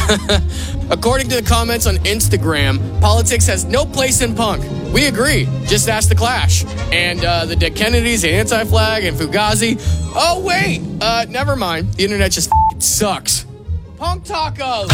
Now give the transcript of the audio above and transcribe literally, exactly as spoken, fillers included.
According to the comments on Instagram, politics has no place in punk. We agree. Just ask The Clash. And uh, the Dead Kennedys, the Anti-Flag, and Fugazi. Oh, wait. Uh, never mind. The internet just f***ing sucks. Punk tacos.